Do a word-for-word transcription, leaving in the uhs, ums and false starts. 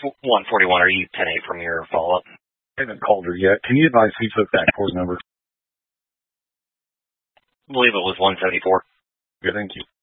one forty-one, are you ten eight from your follow-up? I haven't called her yet. Can you advise who took that cord number? I believe it was one seventy-four. Good, thank you.